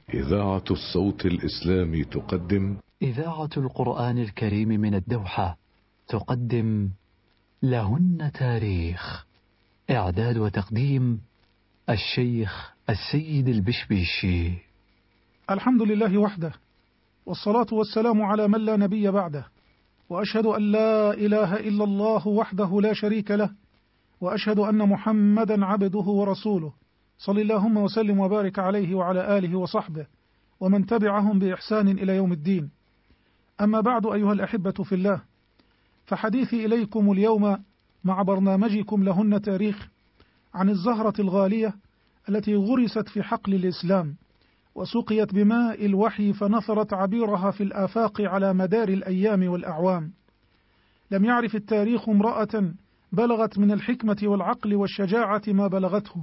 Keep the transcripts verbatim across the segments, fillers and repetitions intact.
إذاعة الصوت الإسلامي تقدم إذاعة القرآن الكريم من الدوحة تقدم لهن تاريخ. إعداد وتقديم الشيخ السيد البشبيشي. الحمد لله وحده، والصلاة والسلام على من لا نبي بعده، وأشهد أن لا إله إلا الله وحده لا شريك له، وأشهد أن محمدا عبده ورسوله، صل اللهم وسلم وبارك عليه وعلى آله وصحبه ومن تبعهم بإحسان إلى يوم الدين. أما بعد، أيها الأحبة في الله، فحديثي إليكم اليوم مع برنامجكم لهن تاريخ عن الزهرة الغالية التي غرست في حقل الإسلام وسقيت بماء الوحي فنثرت عبيرها في الآفاق على مدار الأيام والأعوام. لم يعرف التاريخ امرأة بلغت من الحكمة والعقل والشجاعة ما بلغته.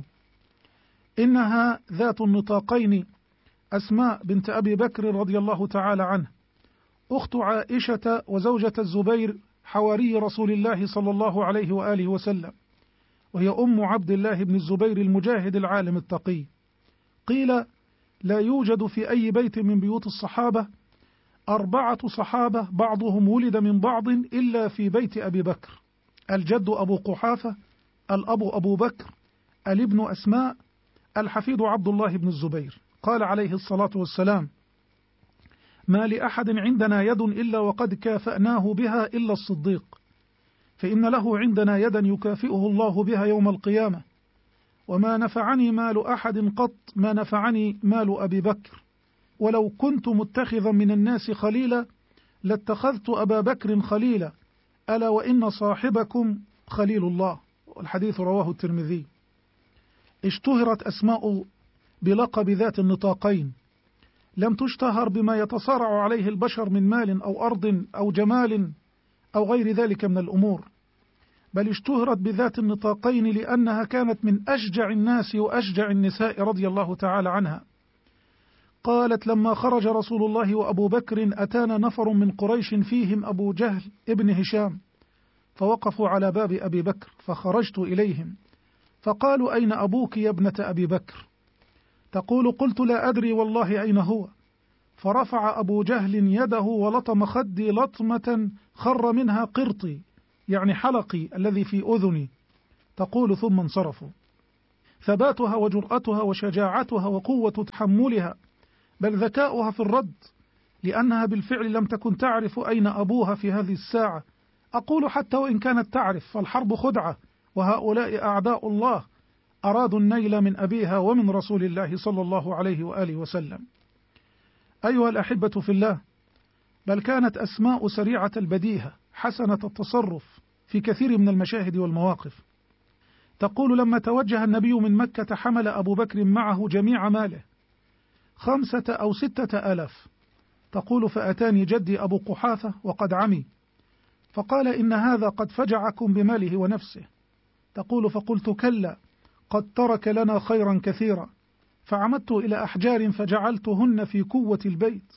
إنها ذات النطاقين، أسماء بنت أبي بكر رضي الله تعالى عنه، أخت عائشة وزوجة الزبير حواري رسول الله صلى الله عليه وآله وسلم، وهي أم عبد الله بن الزبير المجاهد العالم التقي. قيل لا يوجد في أي بيت من بيوت الصحابة أربعة صحابة بعضهم ولد من بعض إلا في بيت أبي بكر: الجد أبو قحافة، الأب أبو بكر، الابن أسماء، الحفيد عبد الله بن الزبير. قال عليه الصلاة والسلام: ما لأحد عندنا يد إلا وقد كافأناه بها إلا الصديق، فإن له عندنا يدا يكافئه الله بها يوم القيامة، وما نفعني مال أحد قط ما نفعني مال أبي بكر، ولو كنت متخذا من الناس خليلا لاتخذت أبا بكر خليلا، ألا وإن صاحبكم خليل الله. والحديث رواه الترمذي. اشتهرت أسماء بلقب ذات النطاقين، لم تشتهر بما يتصارع عليه البشر من مال أو أرض أو جمال أو غير ذلك من الأمور، بل اشتهرت بذات النطاقين لأنها كانت من أشجع الناس وأشجع النساء رضي الله تعالى عنها. قالت: لما خرج رسول الله وأبو بكر أتانا نفر من قريش فيهم أبو جهل ابن هشام، فوقفوا على باب أبي بكر، فخرجت إليهم فقالوا: أين أبوك يا ابنة أبي بكر؟ تقول: قلت: لا أدري والله أين هو. فرفع أبو جهل يده ولطم خدي لطمة خر منها قرطي، يعني حلقي الذي في أذني. تقول: ثم انصرفوا. ثباتها وجرأتها وشجاعتها وقوة تحملها، بل ذكاؤها في الرد، لأنها بالفعل لم تكن تعرف أين أبوها في هذه الساعة. أقول حتى وإن كانت تعرف، فالحرب خدعة، وهؤلاء أعداء الله أرادوا النيل من أبيها ومن رسول الله صلى الله عليه وآله وسلم. أيها الأحبة في الله، بل كانت أسماء سريعة البديهة حسنة التصرف في كثير من المشاهد والمواقف. تقول: لما توجه النبي من مكة حمل أبو بكر معه جميع ماله، خمسة أو ستة ألاف. تقول: فأتاني جدي أبو قحافة وقد عمي، فقال: إن هذا قد فجعكم بماله ونفسه. تقول: فقلت: كلا، قد ترك لنا خيرا كثيرا. فعمدت إلى أحجار فجعلتهن في كوة البيت،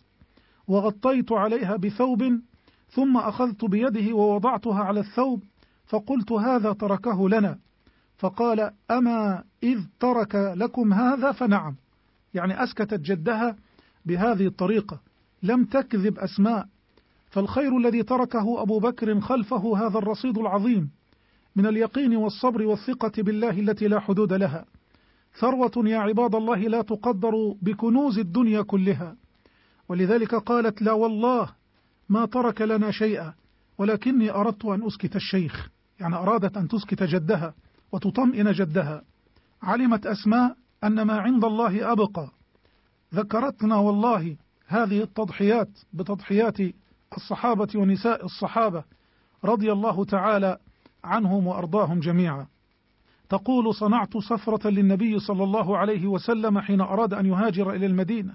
وغطيت عليها بثوب، ثم أخذت بيده ووضعتها على الثوب، فقلت: هذا تركه لنا. فقال: أما إذ ترك لكم هذا فنعم. يعني أسكتت جدها بهذه الطريقة، لم تكذب أسماء، فالخير الذي تركه أبو بكر خلفه هذا الرصيد العظيم من اليقين والصبر والثقة بالله التي لا حدود لها، ثروة يا عباد الله لا تقدر بكنوز الدنيا كلها. ولذلك قالت: لا والله ما ترك لنا شيئا، ولكني أردت أن أسكت الشيخ، يعني أرادت أن تسكت جدها وتطمئن جدها. علمت أسماء أن ما عند الله أبقى. ذكرتنا والله هذه التضحيات بتضحيات الصحابة ونساء الصحابة رضي الله تعالى عنهم وأرضاهم جميعا. تقول: صنعت سفرة للنبي صلى الله عليه وسلم حين أراد أن يهاجر إلى المدينة،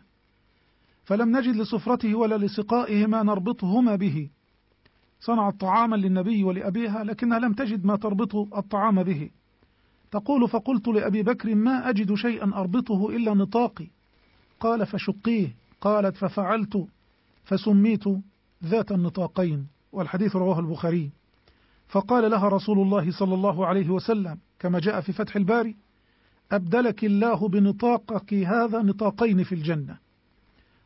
فلم نجد لسفرته ولا لسقائه ما نربطهما به. صنعت طعاما للنبي ولأبيها لكنها لم تجد ما تربط الطعام به. تقول: فقلت لأبي بكر: ما أجد شيئا أربطه إلا نطاقي. قال: فشقيه. قالت: ففعلت فسميت ذات النطاقين. والحديث رواه البخاري. فقال لها رسول الله صلى الله عليه وسلم كما جاء في فتح الباري: أبدلك الله بنطاقك هذا نطاقين في الجنة.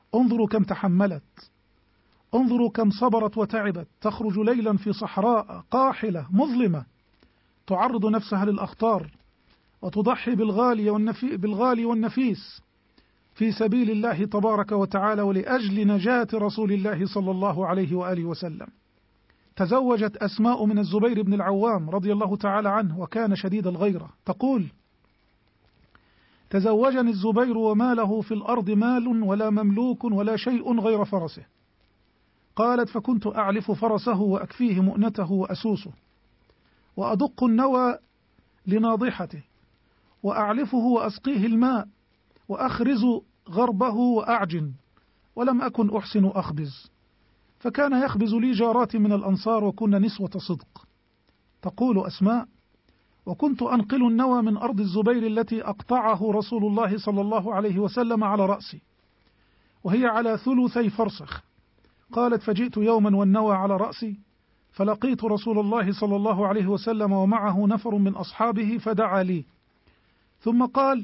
انظروا كم تحملت، انظروا كم صبرت وتعبت، تخرج ليلا في صحراء قاحلة مظلمة تعرض نفسها للأخطار وتضحي بالغالي والنفي بالغالي والنفيس في سبيل الله تبارك وتعالى ولأجل نجاة رسول الله صلى الله عليه وآله وسلم. تزوجت أسماء من الزبير بن العوام رضي الله تعالى عنه وكان شديد الغيرة، تقول: تزوجني الزبير وما له في الأرض مال ولا مملوك ولا شيء غير فرسه. قالت: فكنت أعلف فرسه وأكفيه مؤنته وأسوسه وأدق النوى لناضحته وأعلفه وأسقيه الماء وأخرز غربه وأعجن، ولم أكن أحسن أخبز، فكان يخبز لي جاراتي من الأنصار وكن نسوة صدق. تقول أسماء: وكنت أنقل النوى من أرض الزبير التي أقطعه رسول الله صلى الله عليه وسلم على رأسي وهي على ثلثي فرسخ. قالت: فجئت يوما والنوى على رأسي فلقيت رسول الله صلى الله عليه وسلم ومعه نفر من أصحابه فدعا لي ثم قال: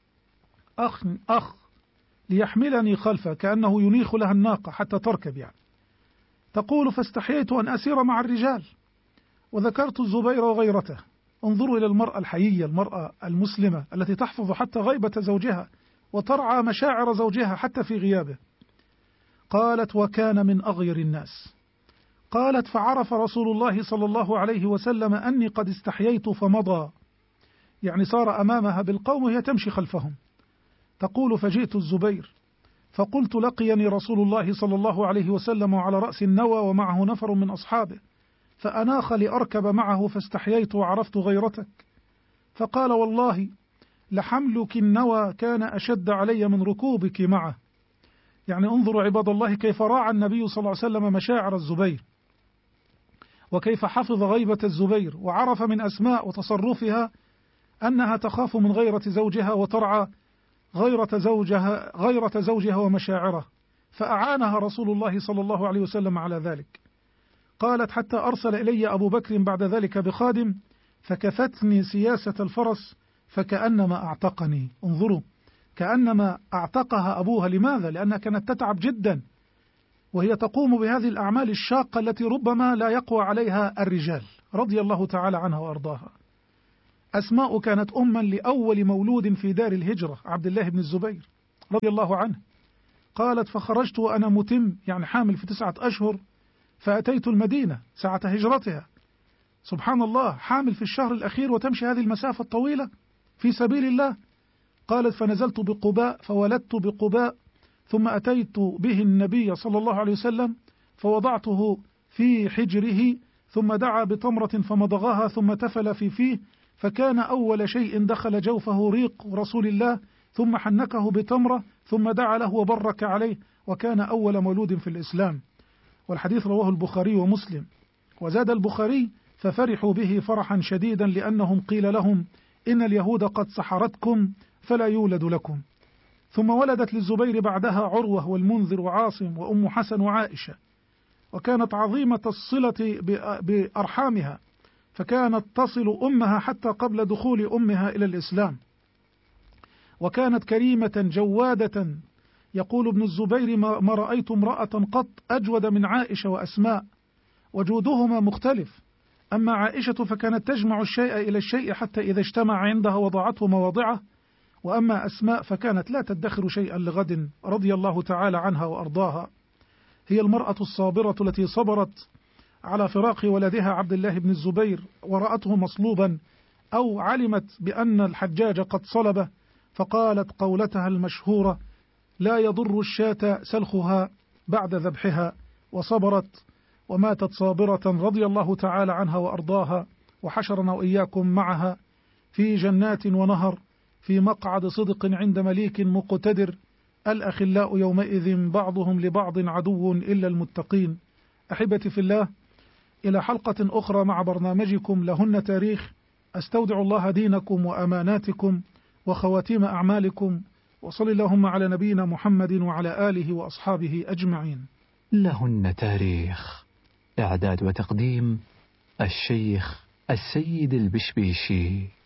أخ أخ ليحملني خلفه، كأنه ينيخ لها الناقة حتى تركب يعني. تقول: فاستحييت أن أسير مع الرجال وذكرت الزبير وغيرته. انظروا إلى المرأة الحيية، المرأة المسلمة التي تحفظ حتى غيبة زوجها وترعى مشاعر زوجها حتى في غيابه. قالت: وكان من أغير الناس. قالت: فعرف رسول الله صلى الله عليه وسلم أني قد استحييت فمضى، يعني صار أمامها بالقوم وهي تمشي خلفهم. تقول: فجئت الزبير فقلت: لقيني رسول الله صلى الله عليه وسلم على رأس النوى ومعه نفر من أصحابه، فأناخ لأركب معه فاستحييت وعرفت غيرتك. فقال: والله لحملك النوى كان أشد علي من ركوبك معه. يعني انظروا عباد الله كيف راعى النبي صلى الله عليه وسلم مشاعر الزبير وكيف حفظ غيبة الزبير، وعرف من أسماء وتصرفها أنها تخاف من غيرة زوجها وترعى غيرة زوجها غيرة زوجها ومشاعره، فأعانها رسول الله صلى الله عليه وسلم على ذلك. قالت: حتى أرسل إلي أبو بكر بعد ذلك بخادم فكفتني سياسة الفرس فكأنما أعتقني. انظروا، كأنما أعتقها أبوها. لماذا؟ لأنها كانت تتعب جدا وهي تقوم بهذه الأعمال الشاقة التي ربما لا يقوى عليها الرجال، رضي الله تعالى عنها وأرضاها. أسماء كانت أما لأول مولود في دار الهجرة عبد الله بن الزبير رضي الله عنه. قالت: فخرجت وأنا متم، يعني حامل في تسعة أشهر، فأتيت المدينة ساعة هجرتها. سبحان الله، حامل في الشهر الأخير وتمشي هذه المسافة الطويلة في سبيل الله. قالت: فنزلت بقباء فولدت بقباء، ثم أتيت به النبي صلى الله عليه وسلم فوضعته في حجره، ثم دعا بتمرة فمضغها ثم تفل في فيه، فكان أول شيء دخل جوفه ريق رسول الله، ثم حنكه بتمرة ثم دعا له وبرك عليه، وكان أول مولود في الإسلام. والحديث رواه البخاري ومسلم. وزاد البخاري: ففرحوا به فرحا شديدا لأنهم قيل لهم إن اليهود قد سحرتكم فلا يولد لكم. ثم ولدت للزبير بعدها عروة والمنذر وعاصم وأم حسن وعائشة، وكانت عظيمة الصلة بأرحامها، فكانت تصل أمها حتى قبل دخول أمها إلى الإسلام، وكانت كريمة جوادة. يقول ابن الزبير: ما رأيت امرأة قط أجود من عائشة وأسماء، وجودهما مختلف. أما عائشة فكانت تجمع الشيء إلى الشيء حتى إذا اجتمع عندها وضعته مواضعه، وأما أسماء فكانت لا تدخر شيئا لغد، رضي الله تعالى عنها وأرضاها. هي المرأة الصابرة التي صبرت على فراق ولدها عبد الله بن الزبير ورأته مصلوبا، أو علمت بأن الحجاج قد صلبه، فقالت قولتها المشهورة: لا يضر الشاة سلخها بعد ذبحها، وصبرت وماتت صابرة رضي الله تعالى عنها وأرضاها، وحشرنا وإياكم معها في جنات ونهر في مقعد صدق عند مليك مقتدر، الأخلاء يومئذ بعضهم لبعض عدو إلا المتقين. أحبتي في الله، إلى حلقة أخرى مع برنامجكم لهن تاريخ. أستودع الله دينكم وأماناتكم وخواتيم أعمالكم، وصل اللهم على نبينا محمد وعلى آله وأصحابه أجمعين. لهن تاريخ، إعداد وتقديم الشيخ السيد البشبيشي.